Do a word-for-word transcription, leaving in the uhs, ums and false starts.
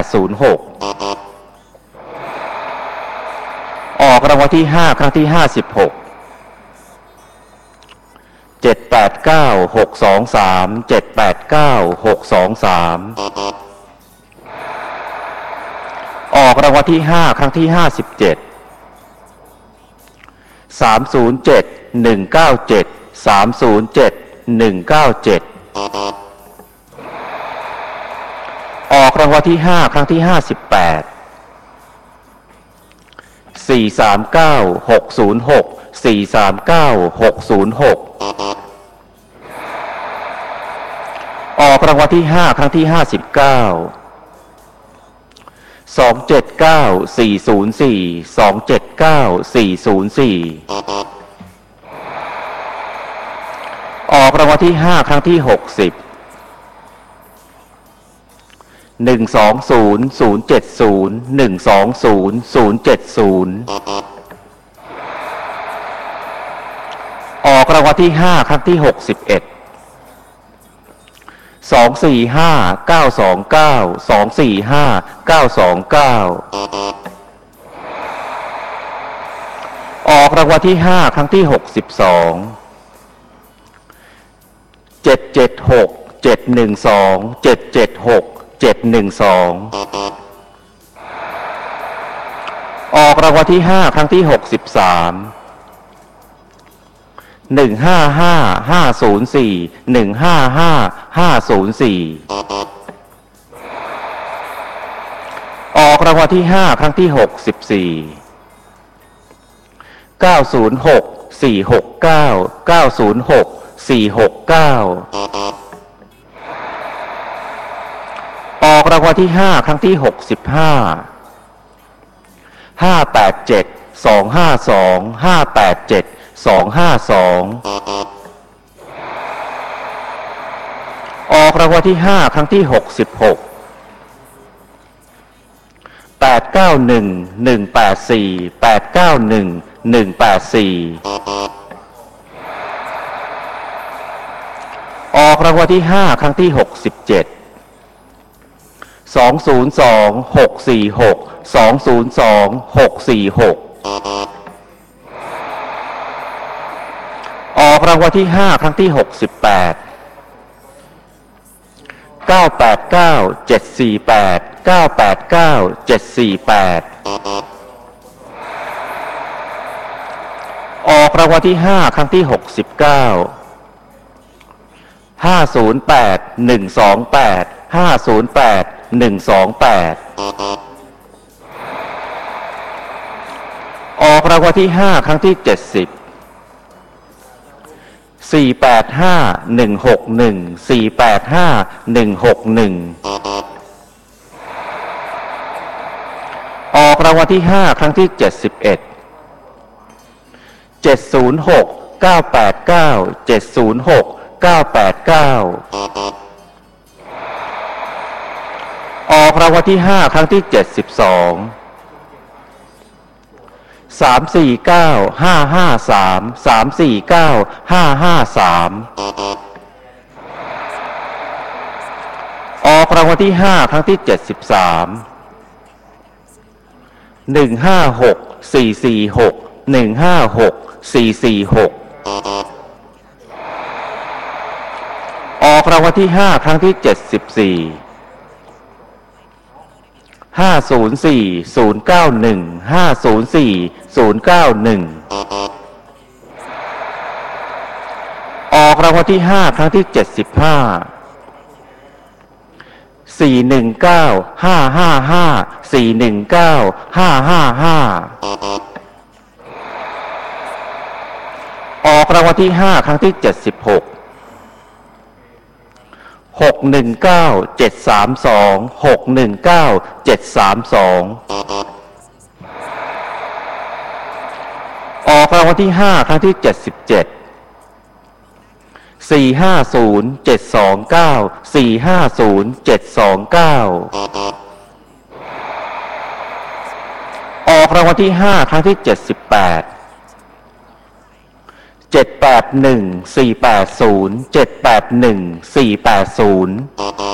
ศูนย์หกออกรางวัลที่ห้าครั้งที่ห้าสิบหกเจ็ดแปดเก้าหกสองสามเจ็ดแปดเก้าหกสองสามออกรางวัลที่ห้าครั้งที่ห้าสิบเจ็ดสามศูนย์เจ็ดหนึ่งเก้าเจ็ดสามศูนย์เจ็ดหนึ่งเก้าเจ็ดออกรางวัลที่ห้าครั้งที่ห้าสิบแปดสี่สามเก้าหกศูนย์หกสี่สามเก้าหกศูนย์หกออกรางวัลที่ห้าครั้งที่ห้าสิบเก้าสองเจ็ดเก้าสี่ศูนย์สี่สองเจ็ดเก้าสี่ศูนย์สี่ออกรางวัลที่ห้าครั้งที่หกสิบหนึ่งสองศูนย์ศูนย์เจ็ดศูนย์หนึ่งสองศูนย์ศูนย์เจ็ดศูนย์ออกรางวัลที่ห้าครั้งที่หกสิบเอ็ดสองสี่ห้าเก้าสองเก้าสองสี่ห้าเก้าสองเก้าออกรางวัลที่ห้าครั้งที่หกสิบสองเจ็ดเจ็ดหกเจ็ดหนึ่งสองเจ็ดเจ็ดหกเจ็ดหนึ่งสองออกรางวัลที่ห้าครั้งที่หกสิบสามหนึ่งห้าห้าห้าศูนย์สี่หนึ่งห้าห้าห้าศูนย์สี่ออกรางวัลที่ห้าครั้งที่หกสิบสี่เก้าศูนย์หกสี่หกเก้าเก้าศูนย์หกสี่หกเก้าออกรางวัลที่ห้าครั้งที่หกสิบห้าห้าแปดเจ็ดสองห้าสองห้าแปดเจ็ดสองห้าสองออกรางวัลที่ห้าครั้งที่หกสิบหกแปดเก้าหนึ่งหนึ่งแปดสี่แปดเก้าหนึ่งหนึ่งแปดสี่ออกรางวัลที่ห้าครั้งที่หกสิบเจ็ดสองศูนย์สองหกสี่หกสองศูนย์สองหกสี่หกออกรางวัลที่ห้าครั้งที่หกสิบแปดเก้าแปดเก้าเจ็ดสี่แปดเก้าแปดเก้าเจ็ดสี่แปดออกรางวัลที่ห้าครั้งที่หกสิบเก้าห้าศูนย์แปดหนึ่งสองแปดห้าศูนย์แปดหนึ่งสองแปดออกรางวัลที่ห้าครั้งที่เจ็ดสิบสี่แปดห้าหนึ่งหกหนึ่งสี่แปดห้าหนึ่งหกหนึ่งออกรางวัลที่ห้าครั้งที่เจ็ดสิบเอ็ดเจ็ดศูนย์หกเก้าแปดเก้าเจ็ดศูนย์หกเก้าแปดเก้าออกรางวัลที่ห้าครั้งที่เจ็ดสิบสองสามสี่เก้าห้าห้าสามสามสี่เก้าห้าห้าสามออกรางวัลที่ห้าครั้งที่เจ็ดสิบสามหนึ่งห้าหกสี่สี่หกหนึ่งห้าหกสี่สี่หกออกรางวัลที่ห้าครั้งที่เจ็ดสิบสี่ห้าศูนย์สี่ศูนย์เก้าหนึ่งห้าศูนย์สี่ศูนย์เก้าหนึ่งออกรางวัลที่ห้าครั้งที่เจ็ดสิบห้าสี่หนึ่งเก้าห้าห้าห้าสี่หนึ่งเก้าห้าห้าห้าออกรางวัลที่ห้าครั้งที่เจ็ดสิบหกหกหนึ่งเก้าเจ็ดสามสองหกหนึ่งเก้าเจ็ดสามสองออกรางวัลที่ห้าครั้งที่เจ็ดสิบเจ็ดสี่ห้าศูนย์เจ็ดสองเก้าสี่ห้าศูนย์เจ็ดสองเก้าออกรางวัลที่ห้าครั้งที่เจ็ดสิบแปดเจ็ดแปดหนึ่งสี่แปดศูนย์เจ็ดแปดหนึ่งสี่แปดศูนย์